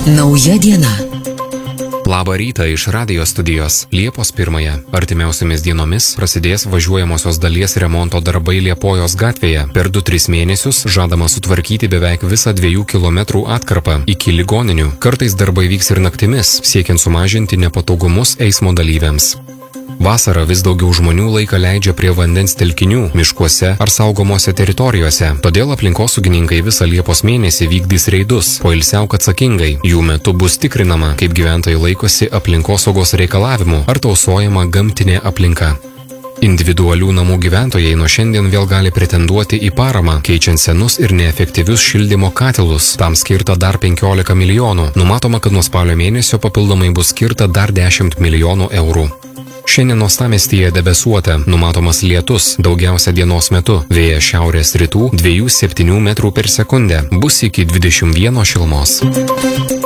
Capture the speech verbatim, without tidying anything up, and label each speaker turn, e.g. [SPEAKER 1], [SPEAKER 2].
[SPEAKER 1] Nauja diena.
[SPEAKER 2] Labą rytą iš radijo studijos. Liepos pirmąją. Artimiausiamis dienomis prasidės važiuojamosios dalies remonto darbai Liepojos gatvėje. Per du tris mėnesius žadama sutvarkyti beveik visą dviejų kilometrų atkarpą iki ligoninių. Kartais darbai vyks ir naktimis, siekiant sumažinti nepatogumus eismo dalyviams. Vasarą vis daugiau žmonių laiką leidžia prie vandens telkinių, miškuose ar saugomose teritorijose. Todėl aplinkosaugininkai visą Liepos mėnesį vykdys reidus, poilsiauk atsakingai. Jų metu bus tikrinama, kaip gyventojai laikosi aplinkosaugos reikalavimų ar tausojama gamtinė aplinka. Individualių namų gyventojai nuo šiandien vėl gali pretenduoti į paramą, keičiant senus ir neefektyvius šildymo katilus. Tam skirta dar penkiolika milijonų. Numatoma, kad nuo spalio mėnesio papildomai bus skirta dar dešimt milijonų eurų. Šiandien uostamiestyje debesuota, numatomas lietus, daugiausia dienos metu. Vėjas šiaurės rytų dviejų septynių metrų per sekundę, bus iki dvidešimt vieno šilumos.